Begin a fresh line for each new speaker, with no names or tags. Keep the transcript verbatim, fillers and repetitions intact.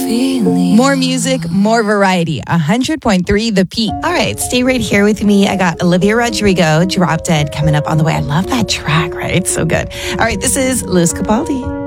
feeling.
More music, more variety. one hundred point three The Peak.
All right, stay right here with me. I got Olivia Rodrigo, Drop Dead, coming up on the way. I love that track, right? So good. All right, this is Luz Capaldi.